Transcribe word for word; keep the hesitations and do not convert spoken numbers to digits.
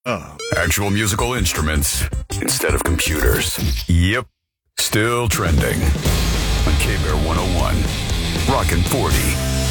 Oh. Actual musical instruments instead of computers. Yep. Still trending on K-Bear one oh one. Rockin' forty.